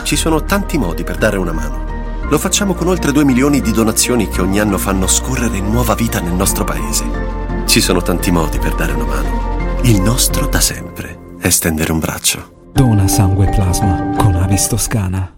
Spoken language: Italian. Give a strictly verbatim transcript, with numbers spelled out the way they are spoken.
Ci sono tanti modi per dare una mano. Lo facciamo con oltre due milioni di donazioni che ogni anno fanno scorrere nuova vita nel nostro paese. Ci sono tanti modi per dare una mano. Il nostro da sempre è stendere un braccio. Dona sangue e plasma con Avis Toscana.